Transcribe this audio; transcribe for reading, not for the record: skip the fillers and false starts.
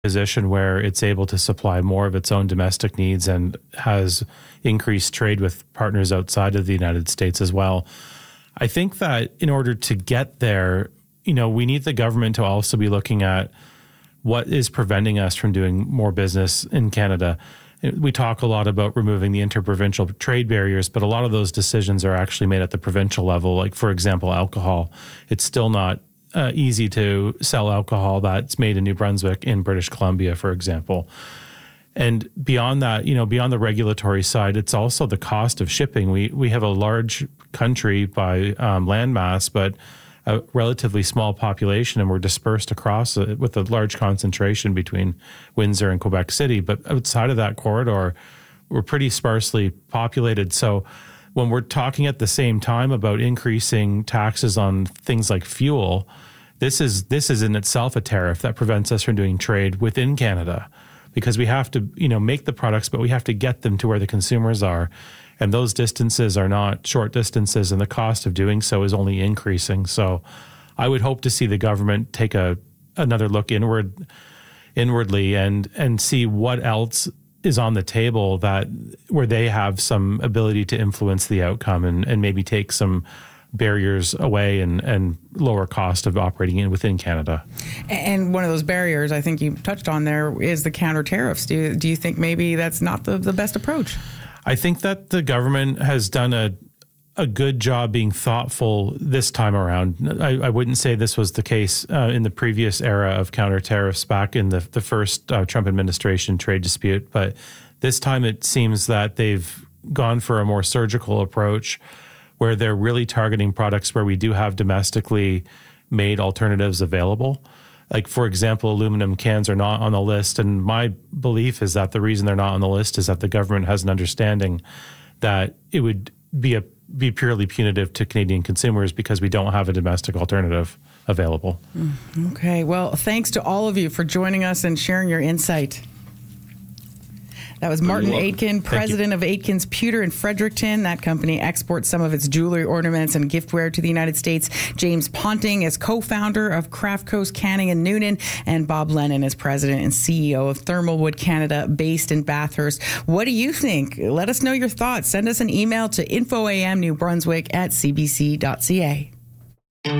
position where it's able to supply more of its own domestic needs and has increased trade with partners outside of the United States as well. I think that in order to get there, we need the government to also be looking at what is preventing us from doing more business in Canada. We talk a lot about removing the interprovincial trade barriers, but a lot of those decisions are actually made at the provincial level. Like, for example, alcohol. It's still not easy to sell alcohol that's made in New Brunswick in British Columbia, for example. And beyond that, beyond the regulatory side, it's also the cost of shipping. We have a large country by landmass, but a relatively small population, and we're dispersed across it with a large concentration between Windsor and Quebec City. But outside of that corridor, we're pretty sparsely populated. So when we're talking at the same time about increasing taxes on things like fuel, this is in itself a tariff that prevents us from doing trade within Canada, because we have to, make the products, but we have to get them to where the consumers are. And those distances are not short distances, and the cost of doing so is only increasing. So I would hope to see the government take another look inwardly and see what else is on the table where they have some ability to influence the outcome and maybe take some barriers away and lower cost of operating within Canada. And one of those barriers I think you touched on there is the counter tariffs. Do you think maybe that's not the best approach? I think that the government has done a good job being thoughtful this time around. I wouldn't say this was the case in the previous era of counter tariffs back in the first Trump administration trade dispute, but this time it seems that they've gone for a more surgical approach where they're really targeting products where we do have domestically made alternatives available. Like, for example, aluminum cans are not on the list, and my belief is that the reason they're not on the list is that the government has an understanding that it would be purely punitive to Canadian consumers because we don't have a domestic alternative available. Okay. Well, thanks to all of you for joining us and sharing your insight. That was Martin Aitken, president of Aitken's Pewter in Fredericton. That company exports some of its jewelry, ornaments, and giftware to the United States. James Ponting is co-founder of Craft Coast Canning in Noonan, and Bob Lennon is president and CEO of Thermalwood Canada, based in Bathurst. What do you think? Let us know your thoughts. Send us an email to infoamnewbrunswick@cbc.ca.